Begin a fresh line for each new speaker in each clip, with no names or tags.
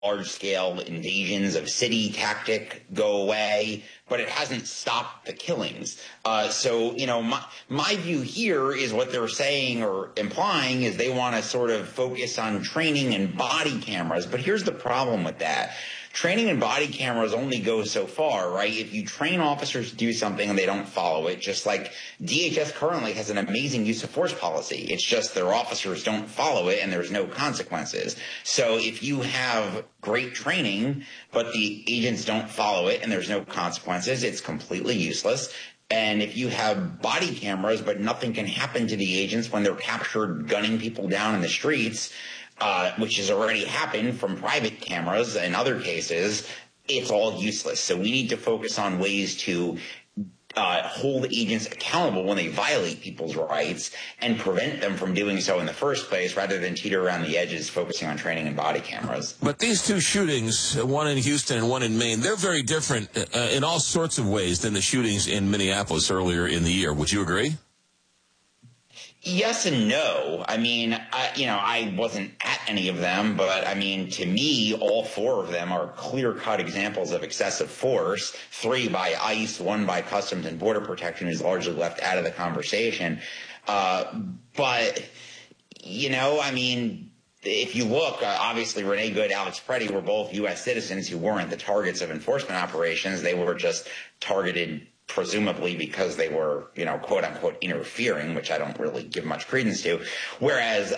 large-scale invasions of city tactic go away, but it hasn't stopped the killings. So, my view here is what they're saying or implying is they want to sort of focus on training and body cameras. But here's the problem with that. Training and body cameras only go so far, right? If you train officers to do something and they don't follow it, just like DHS currently has an amazing use of force policy. It's just their officers don't follow it and there's no consequences. So if you have great training, but the agents don't follow it and there's no consequences, it's completely useless. And if you have body cameras, but nothing can happen to the agents when they're captured gunning people down in the streets, which has already happened from private cameras in other cases, it's all useless. So we need to focus on ways to hold agents accountable when they violate people's rights and prevent them from doing so in the first place rather than teeter around the edges focusing on training and body cameras.
But these two shootings, one in Houston and one in Maine, they're very different in all sorts of ways than the shootings in Minneapolis earlier in the year. Would you agree?
Yes and no. I mean, I wasn't at any of them, but I mean, to me, all four of them are clear-cut examples of excessive force. 3 by ICE, 1 by Customs and Border Protection is largely left out of the conversation. But, I mean, if you look, obviously Renee Good, Alex Preddy were both U.S. citizens who weren't the targets of enforcement operations. They were just targeted presumably because they were, quote unquote, interfering, which I don't really give much credence to. Whereas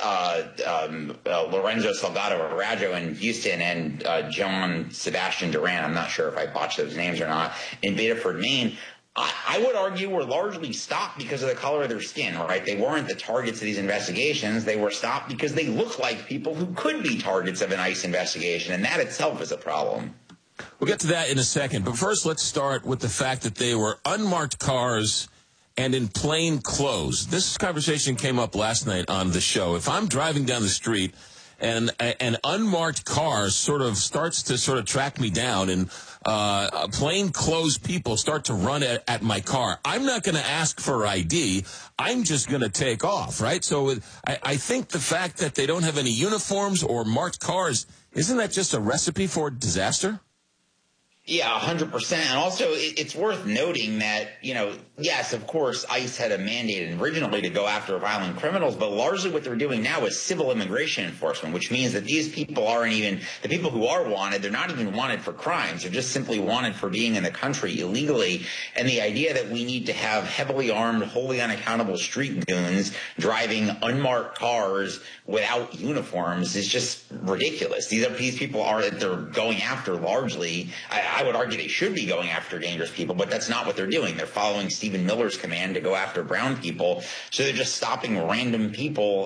Lorenzo Salgado Araujo in Houston and John Sebastian Duran, I'm not sure if I botched those names or not, in Bedford, Maine, I would argue were largely stopped because of the color of their skin, right? They weren't the targets of these investigations. They were stopped because they looked like people who could be targets of an ICE investigation, and that itself is a problem.
We'll get to that in a second, but first let's start with the fact that they were unmarked cars and in plain clothes. This conversation came up last night on the show. If I'm driving down the street and an unmarked car starts to track me down and plain clothes people start to run at my car, I'm not going to ask for ID. I'm just going to take off, right? So I think the fact that they don't have any uniforms or marked cars, isn't that just a recipe for disaster?
Yeah, 100%. And also, it's worth noting that, yes, of course, ICE had a mandate originally to go after violent criminals, but largely what they're doing now is civil immigration enforcement, which means that these people aren't even, the people who are wanted, they're not even wanted for crimes. They're just simply wanted for being in the country illegally. And the idea that we need to have heavily armed, wholly unaccountable street goons driving unmarked cars without uniforms is just ridiculous. These people they're going after largely. I would argue they should be going after dangerous people, but that's not what they're doing. They're following Stephen Miller's command to go after brown people. So they're just stopping random people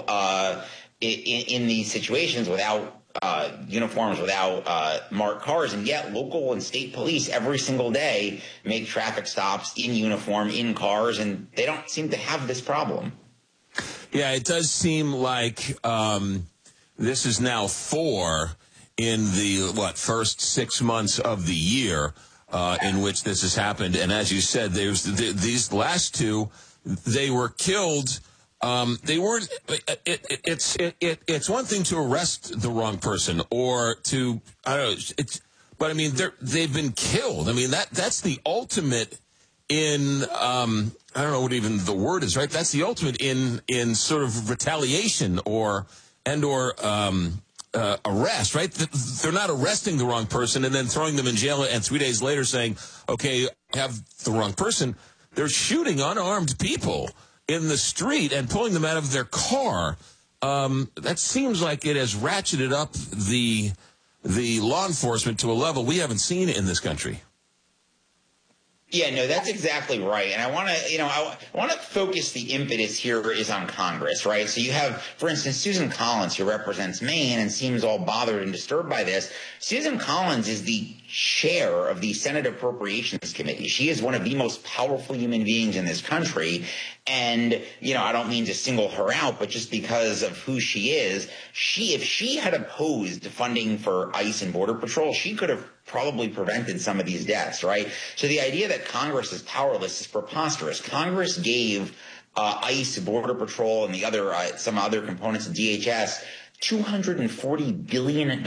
in these situations without uniforms, without marked cars. And yet local and state police every single day make traffic stops in uniform, in cars, and they don't seem to have this problem.
Yeah, it does seem like this is now 4 in the, first 6 months of the year in which this has happened. And as you said, there's these last 2, they were killed. They weren't, it's one thing to arrest the wrong person or to, I don't know, but I mean, they've been killed. I mean, that's the ultimate in, I don't know what even the word is, right? That's the ultimate in sort of retaliation or arrest, right? They're not arresting the wrong person and then throwing them in jail and 3 days later saying, okay, have the wrong person. They're shooting unarmed people in the street and pulling them out of their car. That seems like it has ratcheted up the law enforcement to a level we haven't seen in this country.
Yeah, no, that's exactly right. And I want to, I want to focus the impetus here is on Congress, right? So you have, for instance, Susan Collins, who represents Maine and seems all bothered and disturbed by this. Susan Collins is the chair of the Senate Appropriations Committee. She is one of the most powerful human beings in this country. And, I don't mean to single her out, but just because of who she is, if she had opposed funding for ICE and Border Patrol, she could have probably prevented some of these deaths, right? So the idea that Congress is powerless is preposterous. Congress gave ICE, Border Patrol, and some other components of DHS $240 billion.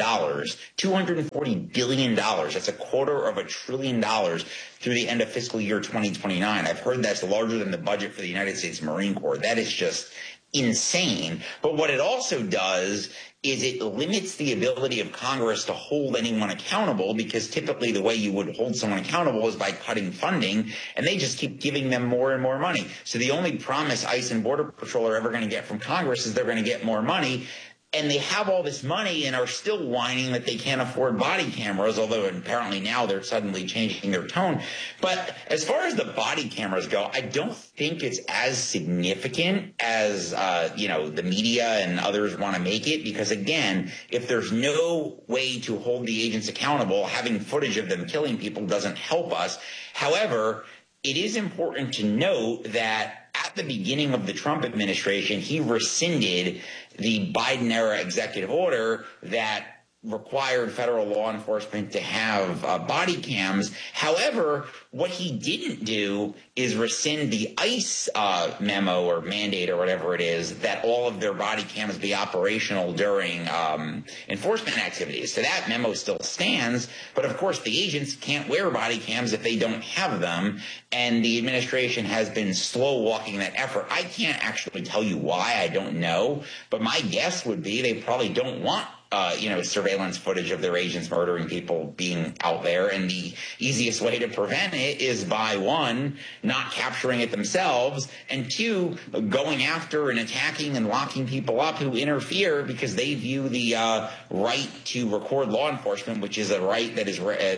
$240 billion. That's $250 billion through the end of fiscal year 2029. I've heard that's larger than the budget for the United States Marine Corps. That is just insane. But what it also does is it limits the ability of Congress to hold anyone accountable, because typically the way you would hold someone accountable is by cutting funding, and they just keep giving them more and more money. So the only promise ICE and Border Patrol are ever going to get from Congress is they're going to get more money. And they have all this money and are still whining that they can't afford body cameras, although apparently now they're suddenly changing their tone. But as far as the body cameras go, I don't think it's as significant as, the media and others want to make it. Because, again, if there's no way to hold the agents accountable, having footage of them killing people doesn't help us. However, it is important to note that at the beginning of the Trump administration, he rescinded the Biden-era executive order that required federal law enforcement to have body cams. However, what he didn't do is rescind the ICE memo or mandate or whatever it is that all of their body cams be operational during enforcement activities. So that memo still stands. But, of course, the agents can't wear body cams if they don't have them. And the administration has been slow walking that effort. I can't actually tell you why. I don't know. But my guess would be they probably don't want surveillance footage of their agents murdering people being out there. And the easiest way to prevent it is by, one, not capturing it themselves, and two, going after and attacking and locking people up who interfere because they view the right to record law enforcement, which is a right that is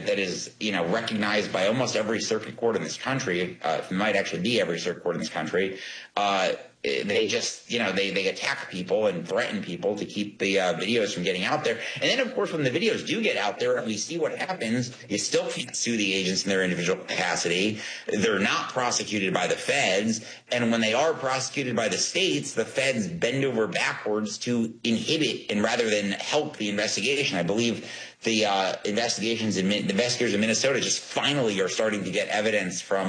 recognized by almost every circuit court in this country. It might actually be every circuit court in this country. They just, they attack people and threaten people to keep the videos from getting out there. And then, of course, when the videos do get out there and we see what happens, you still can't sue the agents in their individual capacity. They're not prosecuted by the feds. And when they are prosecuted by the states, the feds bend over backwards to inhibit and rather than help the investigation. I believe the investigators in Minnesota just finally are starting to get evidence from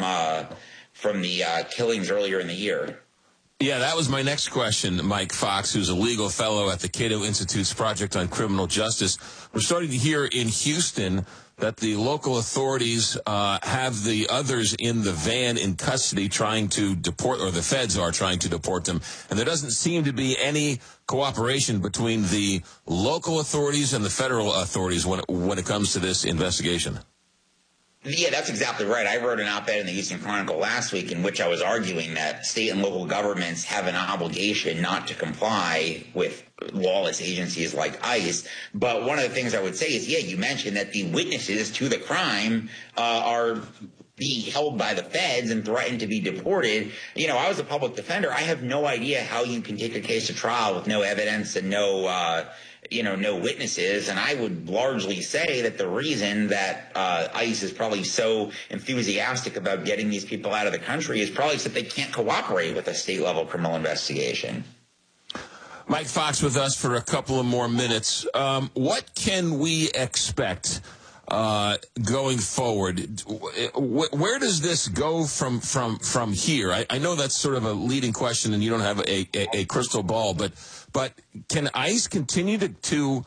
the killings earlier in the year.
Yeah, that was my next question, Mike Fox, who's a legal fellow at the Cato Institute's Project on Criminal Justice. We're starting to hear in Houston that the local authorities have the others in the van in custody trying to deport, or the feds are trying to deport them. And there doesn't seem to be any cooperation between the local authorities and the federal authorities when it comes to this investigation.
Yeah, that's exactly right. I wrote an op-ed in the Houston Chronicle last week in which I was arguing that state and local governments have an obligation not to comply with lawless agencies like ICE. But one of the things I would say is, you mentioned that the witnesses to the crime are being held by the feds and threatened to be deported. I was a public defender. I have no idea how you can take a case to trial with no evidence and no witnesses. And I would largely say that the reason that ICE is probably so enthusiastic about getting these people out of the country is probably so that they can't cooperate with a state-level criminal investigation.
Mike Fox with us for a couple of more minutes. What can we expect going forward? Where does this go from here? I know that's sort of a leading question, and you don't have a crystal ball, but can ICE continue to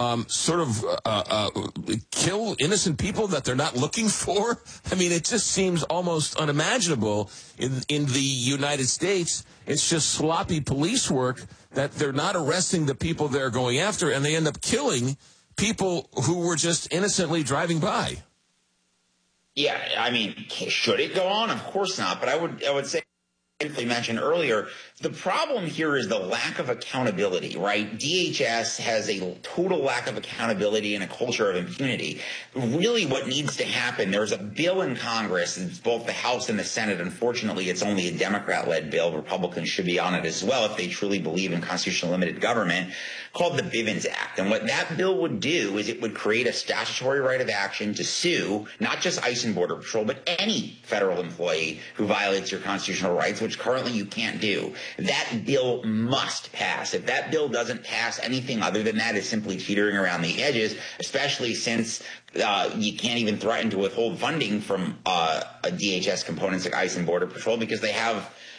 kill innocent people that they're not looking for? I mean, it just seems almost unimaginable in the United States. It's just sloppy police work that they're not arresting the people they're going after, and they end up killing people who were just innocently driving by.
Yeah, I mean, should it go on? Of course not. But I would say, as I mentioned earlier, the problem here is the lack of accountability, right? DHS has a total lack of accountability and a culture of impunity. Really what needs to happen, there's a bill in Congress, it's both the House and the Senate. Unfortunately, it's only a Democrat-led bill. Republicans should be on it as well if they truly believe in constitutional limited government, called the Bivens Act. And what that bill would do is it would create a statutory right of action to sue not just ICE and Border Patrol, but any federal employee who violates your constitutional rights, which currently you can't do. That bill must pass. If that bill doesn't pass, anything other than that is simply teetering around the edges, especially since you can't even threaten to withhold funding from DHS components like ICE and Border Patrol because they have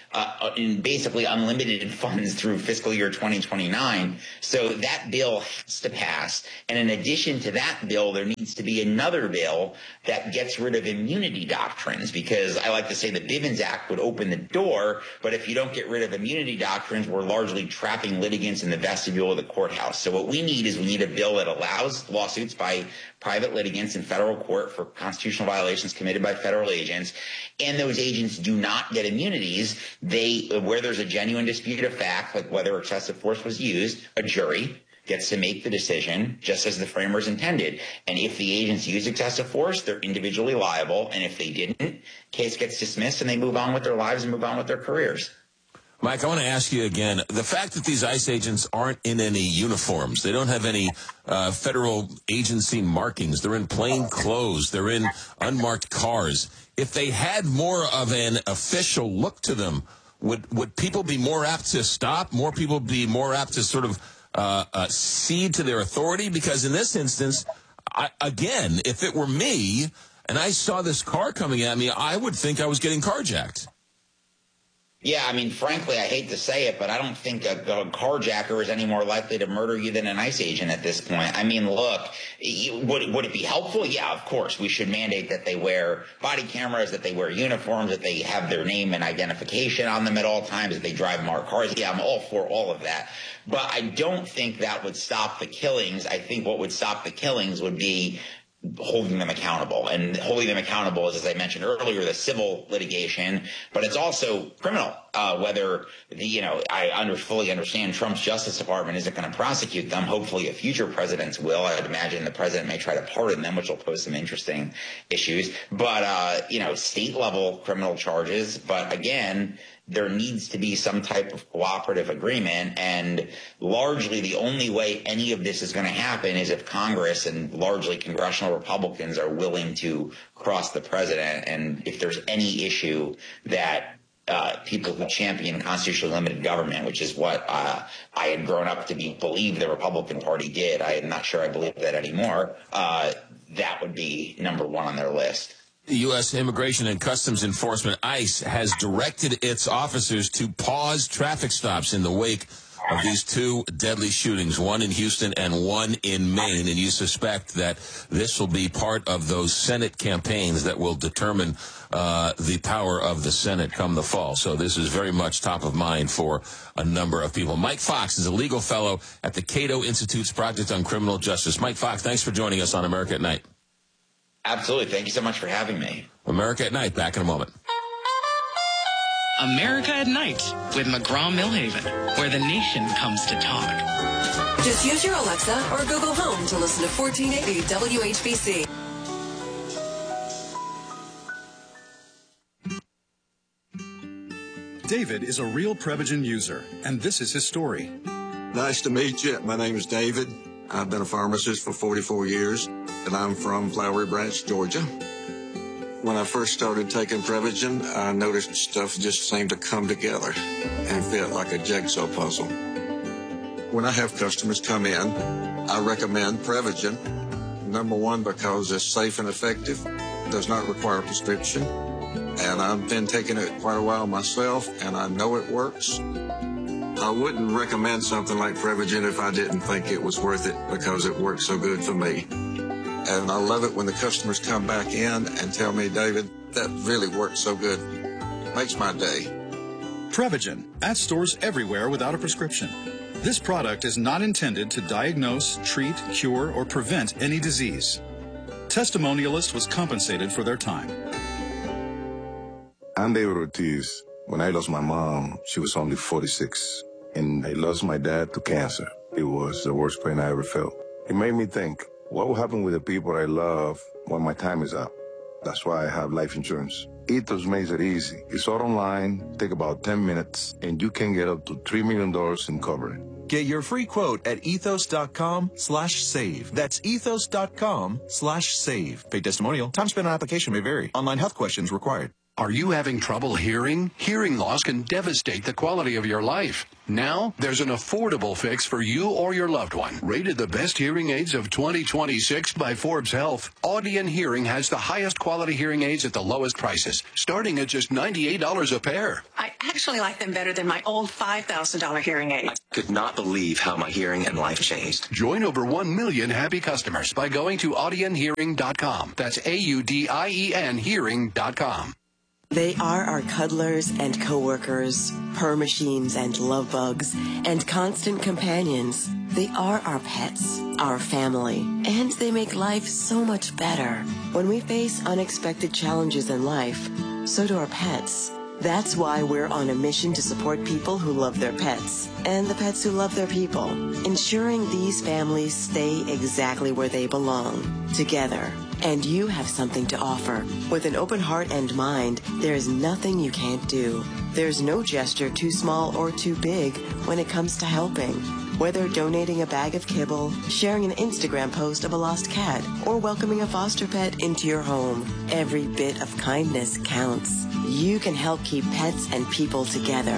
in basically unlimited funds through fiscal year 2029. So that bill has to pass. And in addition to that bill, there needs to be another bill that gets rid of immunity doctrines, because I like to say the Bivens Act would open the door, but if you don't get rid of immunity doctrines, we're largely trapping litigants in the vestibule of the courthouse. So what we need a bill that allows lawsuits by private litigants in federal court for constitutional violations committed by federal agents, and those agents do not get immunities. Where there's a genuine dispute of fact, like whether excessive force was used, a jury gets to make the decision just as the framers intended. And if the agents use excessive force, they're individually liable. And if they didn't, case gets dismissed and they move on with their lives and move on with their careers.
Mike, I want to ask you again, the fact that these ICE agents aren't in any uniforms, they don't have any federal agency markings, they're in plain clothes, they're in unmarked cars. If they had more of an official look to them, would people be more apt to stop? More people be more apt to sort of cede to their authority? Because in this instance, again, if it were me and I saw this car coming at me, I would think I was getting carjacked.
Yeah, I mean, frankly, I hate to say it, but I don't think a carjacker is any more likely to murder you than an ICE agent at this point. I mean, look, would it be helpful? Yeah, of course. We should mandate that they wear body cameras, that they wear uniforms, that they have their name and identification on them at all times, that they drive marked cars. Yeah, I'm all for all of that. But I don't think that would stop the killings. I think what would stop the killings would be holding them accountable. And holding them accountable is, as I mentioned earlier, the civil litigation, but it's also criminal. Whether I fully understand Trump's Justice Department isn't going to prosecute them. Hopefully, future presidents will. I'd imagine the president may try to pardon them, which will pose some interesting issues. But state level criminal charges. But again, there needs to be some type of cooperative agreement, and largely the only way any of this is going to happen is if Congress and largely congressional Republicans are willing to cross the president. And if there's any issue that people who champion constitutionally limited government, which is what I had grown up to believe the Republican Party did, I am not sure I believe that anymore, that would be number one on their list.
The U.S. Immigration and Customs Enforcement, ICE, has directed its officers to pause traffic stops in the wake of these two deadly shootings, one in Houston and one in Maine. And you suspect that this will be part of those Senate campaigns that will determine the power of the Senate come the fall. So this is very much top of mind for a number of people. Mike Fox is a legal fellow at the Cato Institute's Project on Criminal Justice. Mike Fox, thanks for joining us on America at Night.
Absolutely. Thank you so much for having me.
America at Night, back in a moment.
America at Night with McGraw-Milhaven, where the nation comes to talk.
Just use your Alexa or Google Home to listen to 1480 WHBC.
David is a real Prevagen user, and this is his story.
Nice to meet you. My name is David. I've been a pharmacist for 44 years, and I'm from Flowery Branch, Georgia. When I first started taking Prevagen, I noticed stuff just seemed to come together and fit like a jigsaw puzzle. When I have customers come in, I recommend Prevagen. Number one, because it's safe and effective, does not require a prescription, and I've been taking it quite a while myself, and I know it works. I wouldn't recommend something like Prevagen if I didn't think it was worth it, because it works so good for me. And I love it when the customers come back in and tell me, David, that really works so good. Makes my day.
Prevagen, at stores everywhere without a prescription. This product is not intended to diagnose, treat, cure, or prevent any disease. Testimonialist was compensated for their time.
I'm David Ortiz. When I lost my mom, she was only 46. And I lost my dad to cancer. It was the worst pain I ever felt. It made me think, what will happen with the people I love when my time is up? That's why I have life insurance. Ethos makes it easy. It's all online, take about 10 minutes, and you can get up to $3 million in coverage.
Get your free quote at ethos.com/save. That's ethos.com/save. Paid testimonial. Time spent on application may vary. Online health questions required.
Are you having trouble hearing? Hearing loss can devastate the quality of your life. Now, there's an affordable fix for you or your loved one. Rated the best hearing aids of 2026 by Forbes Health, Audion Hearing has the highest quality hearing aids at the lowest prices, starting at just $98 a pair.
I actually like them better than my old $5,000 hearing aid.
I could not believe how my hearing and life changed.
Join over 1 million happy customers by going to audionhearing.com. That's AUDIEN hearing.com.
They are our cuddlers and coworkers, purr machines and love bugs, and constant companions. They are our pets, our family, and they make life so much better. When we face unexpected challenges in life, so do our pets. That's why we're on a mission to support people who love their pets and the pets who love their people, ensuring these families stay exactly where they belong, together. And you have something to offer. With an open heart and mind, there is nothing you can't do. There's no gesture too small or too big when it comes to helping. Whether donating a bag of kibble, sharing an Instagram post of a lost cat, or welcoming a foster pet into your home, every bit of kindness counts. You can help keep pets and people together.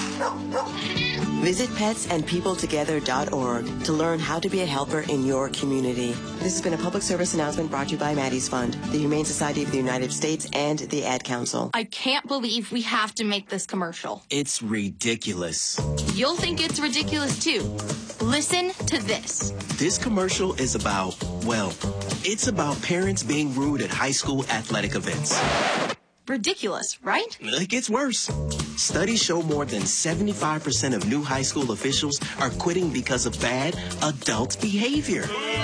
Visit petsandpeopletogether.org to learn how to be a helper in your community. This has been a public service announcement brought to you by Maddie's Fund, the Humane Society of the United States, and the Ad Council.
I can't believe we have to make this commercial.
It's ridiculous.
You'll think it's ridiculous too. Listen to this.
This commercial is about, well, it's about parents being rude at high school athletic events.
Ridiculous, right?
It gets worse. Studies show more than 75% of new high school officials are quitting because of bad adult behavior.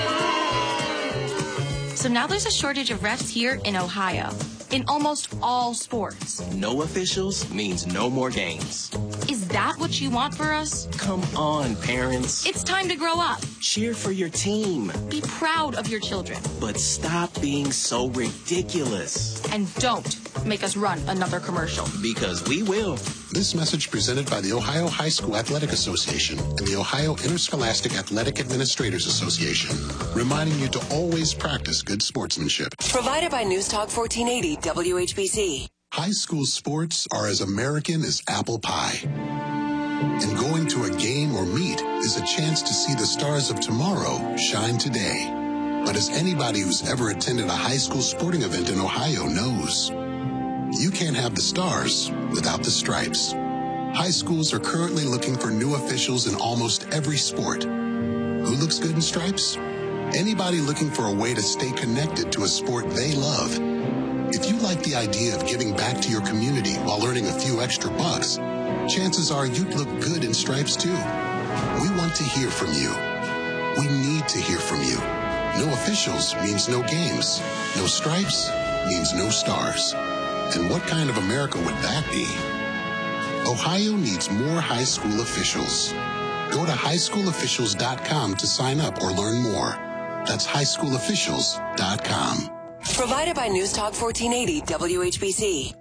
So now there's a shortage of refs here in Ohio, in almost all sports.
No officials means no more games.
Is that what you want for us?
Come on, parents.
It's time to grow up.
Cheer for your team.
Be proud of your children.
But stop being so ridiculous.
And don't make us run another commercial.
Because we will.
This message presented by the Ohio High School Athletic Association and the Ohio Interscholastic Athletic Administrators Association, reminding you to always practice good sportsmanship.
Provided by News Talk 1480 WHBC.
High school sports are as American as apple pie. And going to a game or meet is a chance to see the stars of tomorrow shine today. But as anybody who's ever attended a high school sporting event in Ohio knows, you can't have the stars without the stripes. High schools are currently looking for new officials in almost every sport. Who looks good in stripes? Anybody looking for a way to stay connected to a sport they love. If you like the idea of giving back to your community while earning a few extra bucks, chances are you'd look good in stripes too. We want to hear from you. We need to hear from you. No officials means no games. No stripes means no stars. And what kind of America would that be? Ohio needs more high school officials. Go to highschoolofficials.com to sign up or learn more. That's highschoolofficials.com.
Provided by News Talk 1480 WHBC.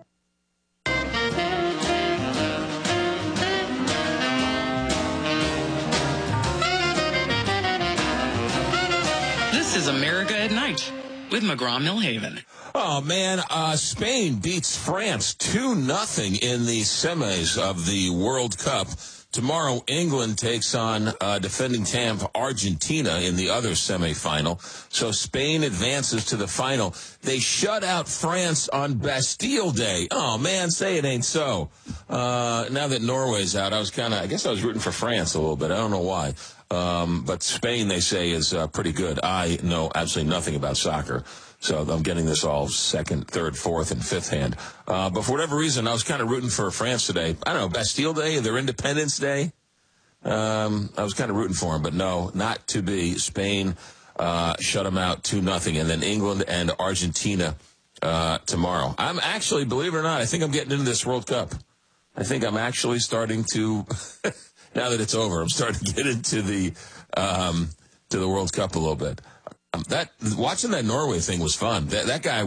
This is America at Night with McGraw-Millhaven.
Oh, man, Spain beats France 2-0 in the semis of the World Cup. Tomorrow, England takes on defending champ Argentina in the other semifinal. So Spain advances to the final. They shut out France on Bastille Day. Oh, man, say it ain't so. Now that Norway's out, I guess I was rooting for France a little bit. I don't know why. But Spain, they say, is pretty good. I know absolutely nothing about soccer. So I'm getting this all second, third, fourth, and fifth hand. But for whatever reason, I was kind of rooting for France today. I don't know, Bastille Day, their Independence Day. I was kind of rooting for them, but no, not to be. Spain shut them out 2-0, and then England and Argentina tomorrow. I'm actually, believe it or not, I think I'm getting into this World Cup. I think I'm actually starting to, now that it's over, I'm starting to get into the World Cup a little bit. Watching that Norway thing was fun. That guy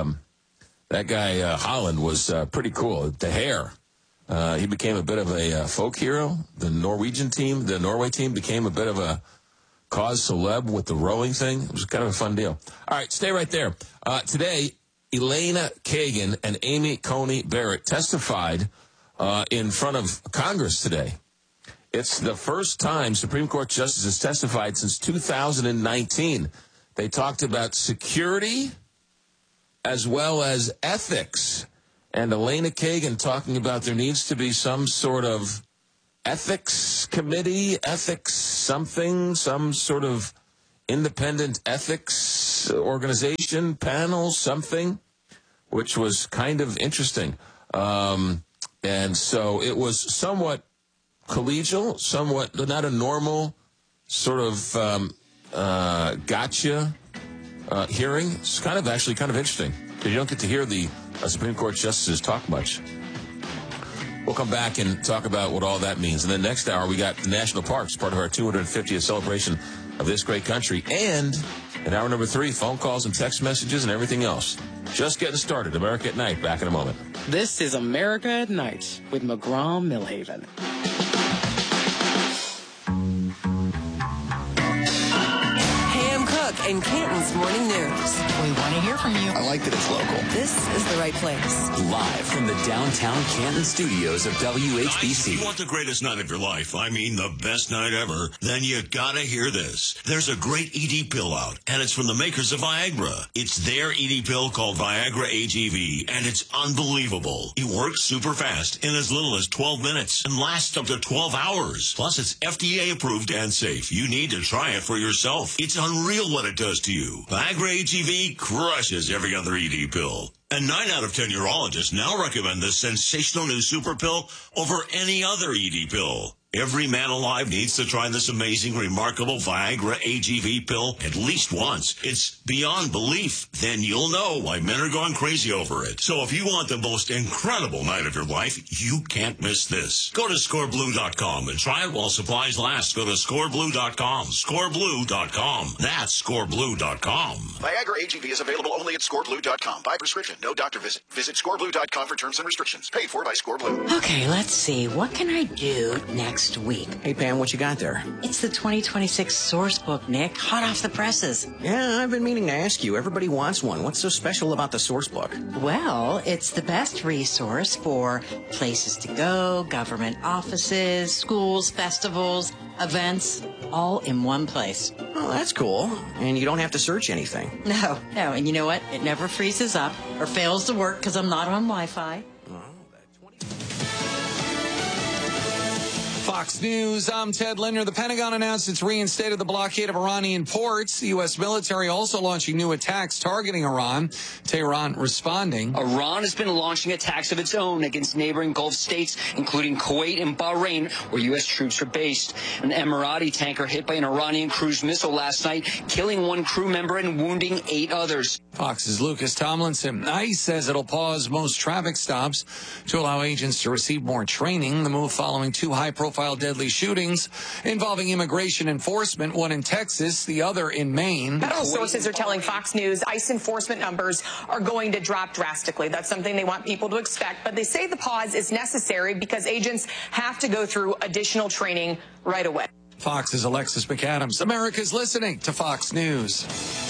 Holland was pretty cool. The hair, he became a bit of a folk hero. The Norway team became a bit of a cause celeb with the rowing thing. It was kind of a fun deal. All right, stay right there. Today, Elena Kagan and Amy Coney Barrett testified in front of Congress today. It's the first time Supreme Court justices testified since 2019. They talked about security as well as ethics. And Elena Kagan talking about there needs to be some sort of ethics committee, ethics something, some sort of independent ethics organization, panel, something, which was kind of interesting. And so it was somewhat collegial, somewhat not a normal sort of gotcha hearing. It's kind of interesting because you don't get to hear the Supreme Court justices talk much. We'll come back and talk about what all that means. And then next hour, we got the national parks, part of our 250th celebration of this great country. And in hour number 3, phone calls and text messages and everything else. Just getting started. America at Night. Back in a moment.
This is America at Night with McGraw-Millhaven.
And Canton's Morning News.
We want to hear from you.
I like that it's local.
This is the right place.
Live from the downtown Canton studios of WHBC.
If you want the greatest night of your life, I mean the best night ever, then you gotta hear this. There's a great ED pill out, and it's from the makers of Viagra. It's their ED pill called Viagra AGV, and it's unbelievable. It works super fast in as little as 12 minutes and lasts up to 12 hours. Plus, it's FDA approved and safe. You need to try it for yourself. It's unreal what it does to you. Viagra AGV crushes every other ED pill. And 9 out of 10 urologists now recommend this sensational new super pill over any other ED pill. Every man alive needs to try this amazing, remarkable Viagra AGV pill at least once. It's beyond belief. Then you'll know why men are going crazy over it. So if you want the most incredible night of your life, you can't miss this. Go to scoreblue.com and try it while supplies last. Go to scoreblue.com. Scoreblue.com. That's scoreblue.com.
Viagra AGV is available only at scoreblue.com. By prescription, no doctor visit. Visit scoreblue.com for terms and restrictions. Paid for by Scoreblue.
Okay, let's see. What can I do next week?
Hey, Pam, what you got there?
It's the 2026 source book, Nick. Hot off the presses.
Yeah, I've been meaning to ask you. Everybody wants one. What's so special about the source book?
Well, it's the best resource for places to go, government offices, schools, festivals, events, all in one place.
Oh, that's cool. And you don't have to search anything.
No. And you know what? It never freezes up or fails to work because I'm not on Wi-Fi.
Fox News, I'm Ted Linder. The Pentagon announced it's reinstated the blockade of Iranian ports. The U.S. military also launching new attacks targeting Iran. Tehran responding.
Iran has been launching attacks of its own against neighboring Gulf states, including Kuwait and Bahrain, where U.S. troops are based. An Emirati tanker hit by an Iranian cruise missile last night, killing 1 crew member and wounding 8 others.
Fox's Lucas Tomlinson. ICE says it'll pause most traffic stops to allow agents to receive more training. The move following 2 high-profile deadly shootings involving immigration enforcement, one in Texas, the other in Maine.
Federal sources are telling Fox News ICE enforcement numbers are going to drop drastically. That's something they want people to expect. But they say the pause is necessary because agents have to go through additional training right away.
Fox's Alexis McAdams. America's listening to Fox News.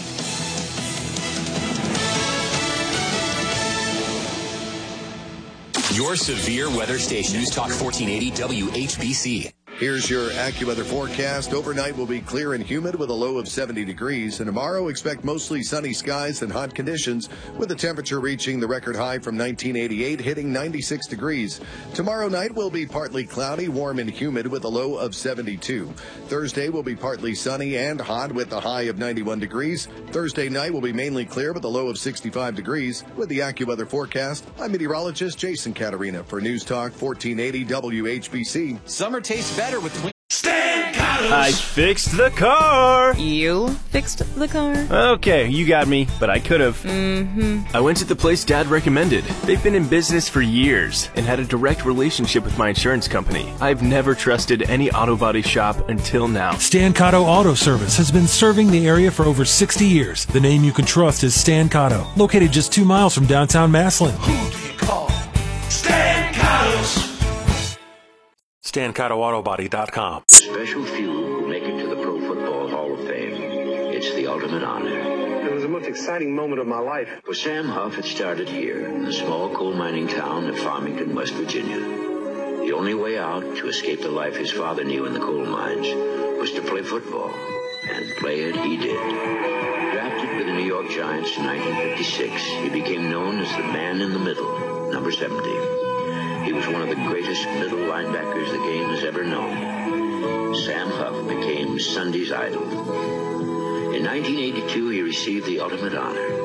Your severe weather station, News Talk 1480 WHBC.
Here's your AccuWeather forecast. Overnight will be clear and humid with a low of 70 degrees. And tomorrow, expect mostly sunny skies and hot conditions, with the temperature reaching the record high from 1988, hitting 96 degrees. Tomorrow night will be partly cloudy, warm and humid with a low of 72. Thursday will be partly sunny and hot with a high of 91 degrees. Thursday night will be mainly clear with a low of 65 degrees. With the AccuWeather forecast, I'm meteorologist Jason Caterina for News Talk 1480 WHBC.
Summer tastes better with
Stan Cottos. I fixed the car.
You fixed the car?
Okay, you got me, but I could have.
Mm-hmm.
I went to the place Dad recommended. They've been in business for years and had a direct relationship with my insurance company. I've never trusted any auto body shop until now.
Stan Cotto Auto Service has been serving the area for over 60 years. The name you can trust is Stan Cotto, located just 2 miles from downtown Massillon.
Who do you call? Stan Cottos.
StanCottoAutobody.com.
Special few who make it to the Pro Football Hall of Fame. It's the ultimate honor.
It was a
most exciting moment of my life.
For Sam Huff, it started here in the small coal mining town of Farmington, West Virginia. The only way out to escape the life his father knew in the coal mines was to play football, and play it he did. Drafted with the New York Giants in 1956, he became known as the man in the middle, number 70. He was one of the greatest middle linebackers the game has ever known. Sam Huff became Sunday's idol. In 1982, he received the ultimate honor,